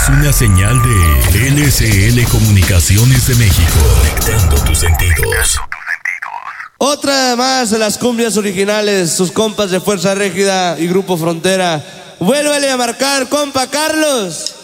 es una señal de LCL Comunicaciones de México. Conectando tus sentidos. Otra más de las cumbias originales, sus compas de Fuerza Régida y Grupo Frontera. Vuélvele a marcar, compa Carlos.